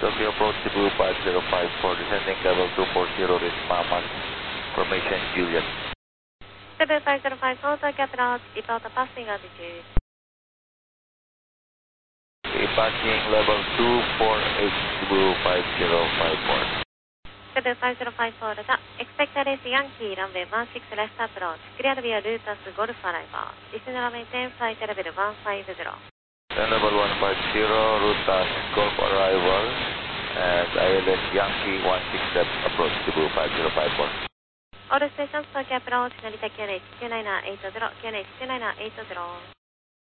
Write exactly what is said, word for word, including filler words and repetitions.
Tokyo approach Cebu five zero five four, descending level two four zero, reach Mamas, formation Juliet. Cebu five zero five four, Tokyo approach, report passing altitude. Passing level two four eight, Cebu five zero five four. Cebu five zero five four, expected is Yankee, runway one six left approach, cleared via Lotus Golf Arrival, descend and maintain flight level one five zero. Then level one five zero, Lotus Golf Arrival, and I L S Yankee one six left approach, Cebu five zero five four. All stations, Tokyo approach, Narita Q N H two nine eight zero, Q N H two nine eight zero.